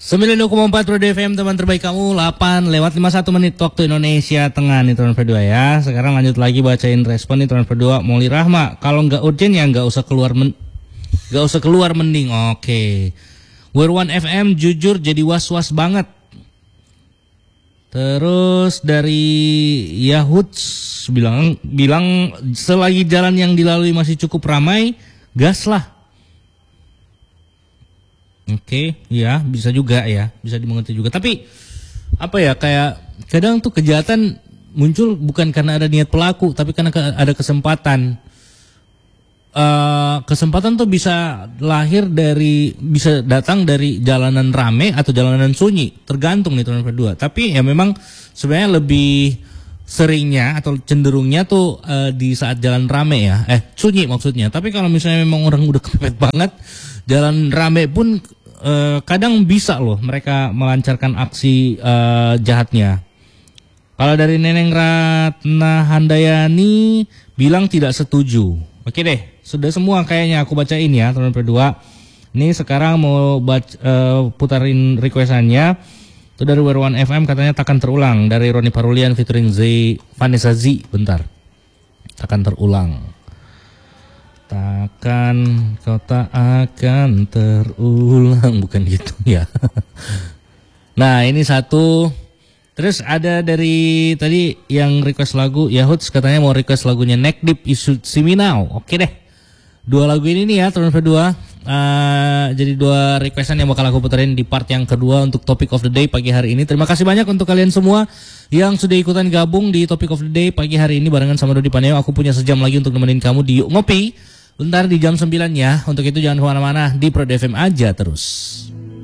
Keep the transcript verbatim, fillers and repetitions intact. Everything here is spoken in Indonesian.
sembilan puluh dua koma empat Roda F M, teman terbaik kamu. Delapan lewat lima puluh satu menit waktu Indonesia Tengah nih teman berdua ya. Sekarang lanjut lagi bacain respon nih teman berdua. Molly Rahma, kalau nggak urgent ya nggak usah keluar men nggak usah keluar mending. Oke. Werwan F M, jujur jadi was-was banget. Terus dari Yahuds bilang bilang selagi jalan yang dilalui masih cukup ramai, gas lah. Oke, ya bisa juga ya, bisa dimengerti juga. Tapi apa ya, kayak kadang tuh kejahatan muncul bukan karena ada niat pelaku, tapi karena ada kesempatan. Uh, kesempatan tuh bisa lahir dari, bisa datang dari jalanan rame atau jalanan sunyi, tergantung nih teman berdua. Tapi ya memang sebenarnya lebih seringnya atau cenderungnya tuh uh, di saat jalan rame ya, eh sunyi maksudnya. Tapi kalau misalnya memang orang udah kepepet banget, jalan rame pun uh, kadang bisa loh mereka melancarkan aksi uh, jahatnya. Kalau dari Neneng Ratna Handayani bilang tidak setuju. Oke deh, sudah semua kayaknya aku bacain ya teman berdua. Ini sekarang mau baca, uh, putarin requestannya. Itu dari Werwan F M, katanya takkan terulang. Dari Roni Parulian featuring Z, Vanessa Z. Bentar, takkan terulang. Takkan kau tak akan terulang, bukan gitu ya. Nah ini satu. Terus ada dari tadi yang request lagu Yahuds, katanya mau request lagunya Neck Deep Isu Siminau. Oke deh, dua lagu ini nih ya teman berdua. Uh, jadi dua requestan yang bakal aku puterin di part yang kedua untuk Topic of the Day pagi hari ini. Terima kasih banyak untuk kalian semua yang sudah ikutan gabung di Topic of the Day pagi hari ini barengan sama Dodi Paneo. Aku punya sejam lagi untuk nemenin kamu di Yuk Ngopi bentar di jam sembilan ya. Untuk itu jangan kemana-mana, di Roda F M aja terus.